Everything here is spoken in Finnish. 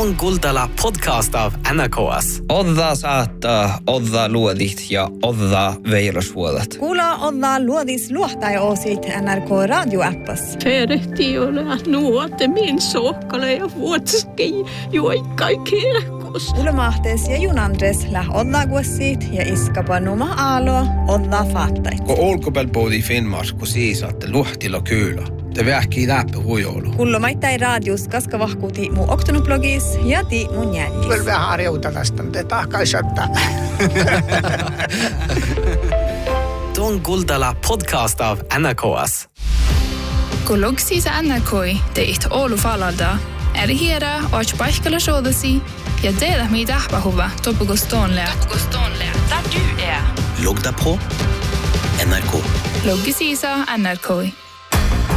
Tuon Kuultala podcast av NRK:s. Odda saattaa, odda luodit ja odda veilosvuodat. Kuulla odda luodis luohtaja-osit NRK radioappas. Ferehti ole nuote min sohkale ja vuotski juoikkai kirkos. Ulemahtes ja junandres läh odda guossit ja iskapa numa aalo odda faattait. Kun olkopääl puhutiin Finnmark, kun siisaatte luhtilla kyylä. Te vähkii läpi huijoulu. Kullomaittai radius kaskavahkuuti mu oktonoblogis ja ti mun jäljis. Kyllä vähän harjouta tästä, mutta tahkaisattaa. Tuon Kuultala podcast av NRK:s. Kun logsiisa NRKi teit Oulu falalda, hiera och paikalla soodasi ja tehdä mitä ahpahuva topukostoonlea. Där du är. Logga på NRK. Loggisiisa NRKi.